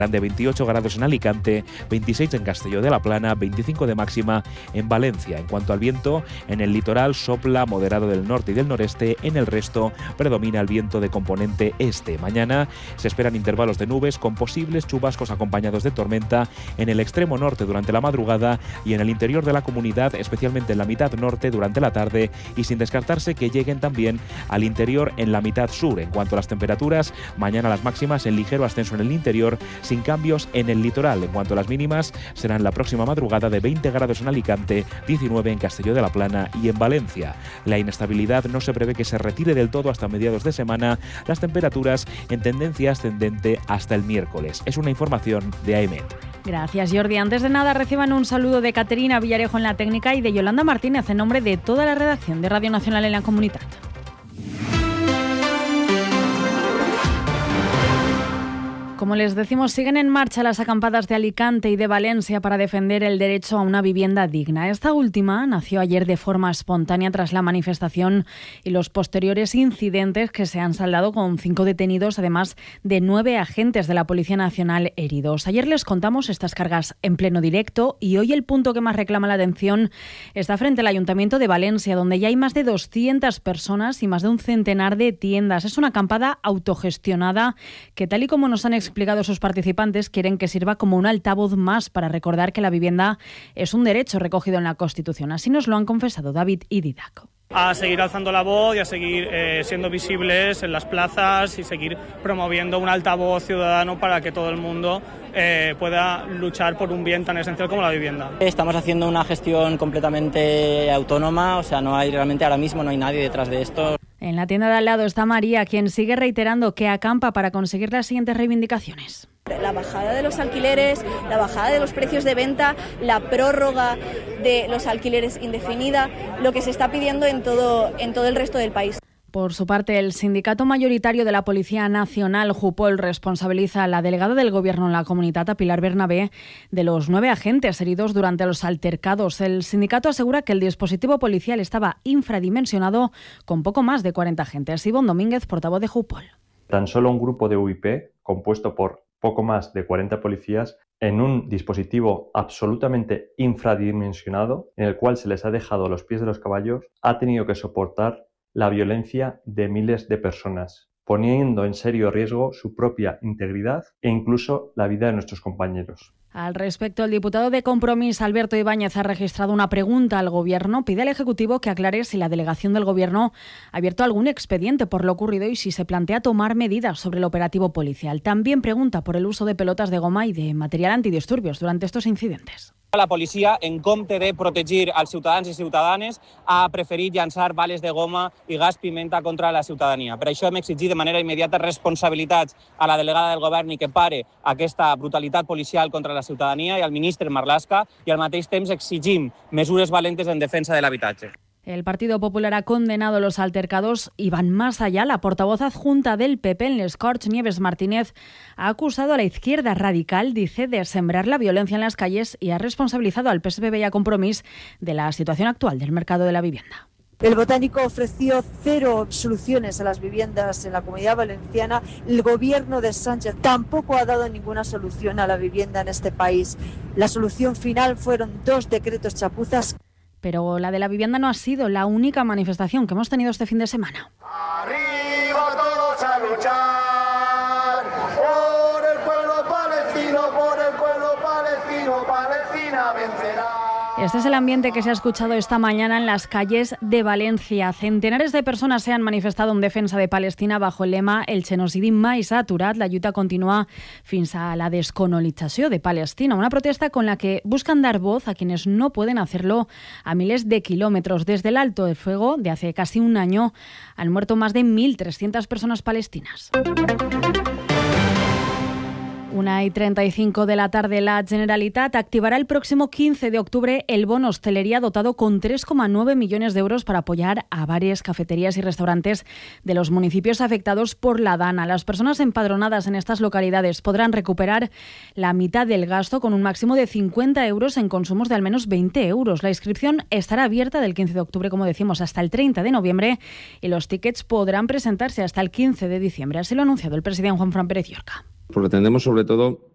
De 28 grados en Alicante, 26 en Castelló de la Plana, 25 de máxima en Valencia. En cuanto al viento, en el litoral sopla moderado del norte y del noreste, en el resto predomina el viento de componente este. Mañana se esperan intervalos de nubes con posibles chubascos acompañados de tormenta en el extremo norte durante la madrugada y en el interior de la comunidad, especialmente en la mitad norte durante la tarde, y sin descartarse que lleguen también al interior en la mitad sur. En cuanto a las temperaturas, mañana las máximas en ligero ascenso en el interior, sin cambios en el litoral. En cuanto a las mínimas, serán la próxima madrugada de 20 grados en Alicante, 19 en Castelló de la Plana y en Valencia. La inestabilidad no se prevé que se retire del todo hasta mediados de semana, las temperaturas en tendencia ascendente hasta el miércoles. Es una información de AEMET. Gracias, Jordi. Antes de nada, reciban un saludo de Caterina Villarejo en la técnica y de Yolanda Martínez en nombre de toda la redacción de Radio Nacional en la Comunitat. Como les decimos, siguen en marcha las acampadas de Alicante y de Valencia para defender el derecho a una vivienda digna. Esta última nació ayer de forma espontánea tras la manifestación y los posteriores incidentes que se han saldado con 5 detenidos, además de 9 agentes de la Policía Nacional heridos. Ayer les contamos estas cargas en pleno directo y hoy el punto que más reclama la atención está frente al Ayuntamiento de Valencia, donde ya hay más de 200 personas y más de un centenar de tiendas. Es una acampada autogestionada que, tal y como nos han explicado sus participantes, quieren que sirva como un altavoz más para recordar que la vivienda es un derecho recogido en la Constitución. Así nos lo han confesado David y Didac. A seguir alzando la voz y a seguir siendo visibles en las plazas y seguir promoviendo un altavoz ciudadano para que todo el mundo pueda luchar por un bien tan esencial como la vivienda. Estamos haciendo una gestión completamente autónoma, o sea, realmente ahora mismo no hay nadie detrás de esto. En la tienda de al lado está María, quien sigue reiterando que acampa para conseguir las siguientes reivindicaciones. La bajada de los alquileres, la bajada de los precios de venta, la prórroga de los alquileres indefinida, lo que se está pidiendo en todo el resto del país. Por su parte, el sindicato mayoritario de la Policía Nacional, Jupol, responsabiliza a la delegada del Gobierno en la Comunitat, a Pilar Bernabé, de los 9 agentes heridos durante los altercados. El sindicato asegura que el dispositivo policial estaba infradimensionado con poco más de 40 agentes. Ivonne Domínguez, portavoz de Jupol. Tan solo un grupo de UIP, compuesto por poco más de 40 policías, en un dispositivo absolutamente infradimensionado, en el cual se les ha dejado a los pies de los caballos, ha tenido que soportar la violencia de miles de personas, poniendo en serio riesgo su propia integridad e incluso la vida de nuestros compañeros. Al respecto, el diputado de Compromís, Alberto Ibáñez, ha registrado una pregunta al Gobierno. Pide al Ejecutivo que aclare si la delegación del Gobierno ha abierto algún expediente por lo ocurrido y si se plantea tomar medidas sobre el operativo policial. También pregunta por el uso de pelotas de goma y de material antidisturbios durante estos incidentes. La policia, en compte de protegir els ciutadans i ciutadanes, ha preferit llançar bales de goma i gas pimenta contra la ciutadania. Per això hem exigit de manera immediata responsabilitats a la delegada del govern i que pare aquesta brutalitat policial contra la ciutadania i al ministre Marlaska, i al mateix temps exigim mesures valentes en defensa de l'habitatge. El Partido Popular ha condenado los altercados y van más allá. La portavoz adjunta del PP en Les Corts, Nieves Martínez, ha acusado a la izquierda radical, dice, de sembrar la violencia en las calles y ha responsabilizado al PSPB y a Compromís de la situación actual del mercado de la vivienda. El Botánico ofreció 0 soluciones a las viviendas en la Comunidad Valenciana. El gobierno de Sánchez tampoco ha dado ninguna solución a la vivienda en este país. La solución final fueron 2 decretos chapuzas. Pero la de la vivienda no ha sido la única manifestación que hemos tenido este fin de semana. Arriba todos a luchar por el pueblo palestino, Palestina vencerá. Este es el ambiente que se ha escuchado esta mañana en las calles de Valencia. Centenares de personas se han manifestado en defensa de Palestina bajo el lema «El genocidi mai s'ha aturat, la lluita continua fins a la descolonització de Palestina». Una protesta con la que buscan dar voz a quienes no pueden hacerlo a miles de kilómetros. Desde el alto del fuego de hace casi un año han muerto más de 1.300 personas palestinas. 1:35 de la tarde, la Generalitat activará el próximo 15 de octubre el bono hostelería dotado con 3,9 millones de euros para apoyar a bares, cafeterías y restaurantes de los municipios afectados por la Dana. Las personas empadronadas en estas localidades podrán recuperar la mitad del gasto con un máximo de 50 euros en consumos de al menos 20 euros. La inscripción estará abierta del 15 de octubre, como decimos, hasta el 30 de noviembre y los tickets podrán presentarse hasta el 15 de diciembre. Así lo ha anunciado el presidente Juanfran Pérez Llorca. Pretendemos sobre todo